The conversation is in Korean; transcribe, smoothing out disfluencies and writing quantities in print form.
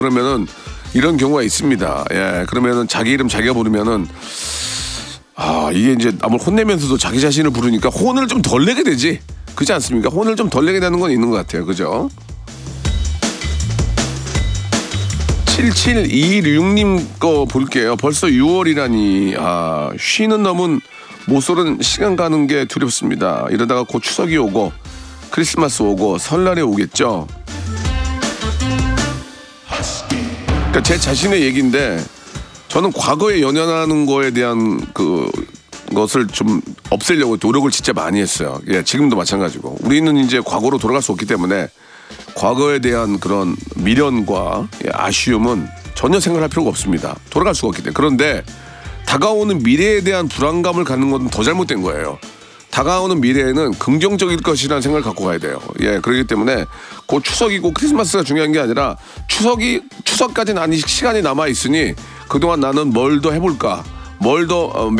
그러면은 이런 경우가 있습니다. 예, 그러면은 자기 이름 자기가 부르면은 이게 이제 아무리 혼내면서도 자기 자신을 부르니까 혼을 좀 덜 내게 되지. 그렇지 않습니까? 혼을 좀 덜 내게 되는 건 있는 것 같아요. 그죠? 7726님 거 볼게요. 벌써 6월이라니. 쉬는 넘은 모쏠은 시간 가는 게 두렵습니다. 이러다가 곧 추석이 오고 크리스마스 오고 설날에 오겠죠. 그러니까 제 자신의 얘기인데 저는 과거에 연연하는 거에 대한 것을 좀 없애려고 노력을 진짜 많이 했어요. 예, 지금도 마찬가지고. 우리는 이제 과거로 돌아갈 수 없기 때문에 과거에 대한 그런 미련과 아쉬움은 전혀 생각할 필요가 없습니다. 돌아갈 수가 없기 때문에. 그런데 다가오는 미래에 대한 불안감을 갖는 건 더 잘못된 거예요. 다가오는 미래에는 긍정적일 것이라는 생각을 갖고 가야 돼요. 예, 그렇기 때문에 곧 추석이고 크리스마스가 중요한 게 아니라 추석까지는 아니 시간이 남아 있으니 그동안 나는 뭘 더 해볼까, 뭘 더